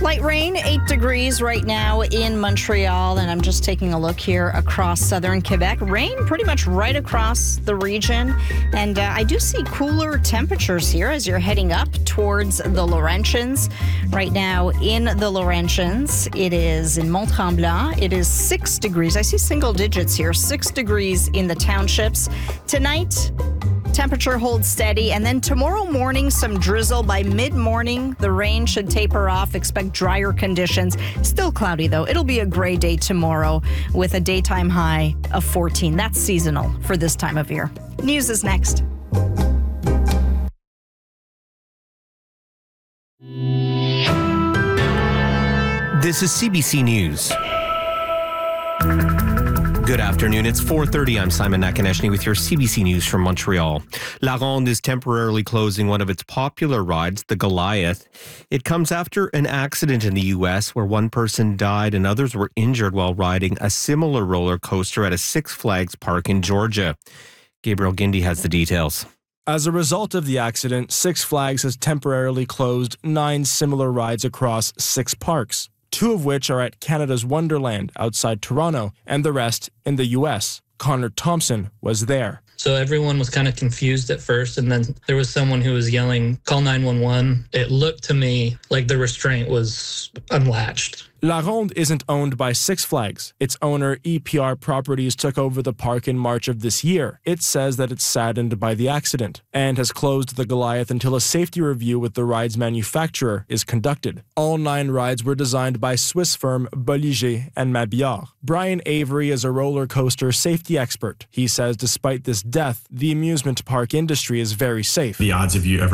Light rain, 8 degrees right now in Montreal, and I'm just taking a look here across southern Quebec. Rain pretty much right across the region, and I do see cooler temperatures here as you're heading up towards the Laurentians. Right now in the Laurentians, it is in Mont-Tremblant. It is 6 degrees. I see single digits here, 6 degrees in the townships. Tonight, temperature holds steady, and then tomorrow morning, some drizzle. By mid-morning, the rain should taper off. Expect drier conditions. Still cloudy, though. It'll be a gray day tomorrow with a daytime high of 14. That's seasonal for this time of year. News is next. This is CBC News. Good afternoon. It's 4:30. I'm Simon Nakaneshny with your CBC News from Montreal. La Ronde is temporarily closing one of its popular rides, the Goliath. It comes after an accident in the U.S. where one person died and others were injured while riding a similar roller coaster at a Six Flags park in Georgia. Gabriel Gindi has the details. As a result of the accident, Six Flags has temporarily closed 9 similar rides across 6 parks, 2 of which are at Canada's Wonderland outside Toronto, and the rest in the U.S. Connor Thompson was there. So everyone was kind of confused at first, and then there was someone who was yelling, "Call 911." It looked to me like the restraint was unlatched. La Ronde isn't owned by Six Flags. Its owner, EPR Properties, took over the park in March of this year. It says that it's saddened by the accident and has closed the Goliath until a safety review with the ride's manufacturer is conducted. All 9 rides were designed by Swiss firm Bolliger and Mabillard. Brian Avery is a roller coaster safety expert. He says despite this death, the amusement park industry is very safe. The odds of you ever